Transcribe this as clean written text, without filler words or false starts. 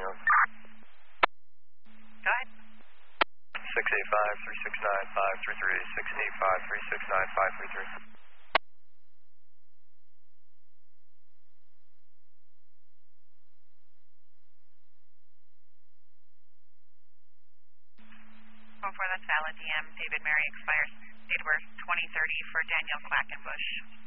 Go ahead. 685-369-533, 685-369-533. Before that's valid, DM David Mary expires Date of birth 2030 for Daniel Quackenbush.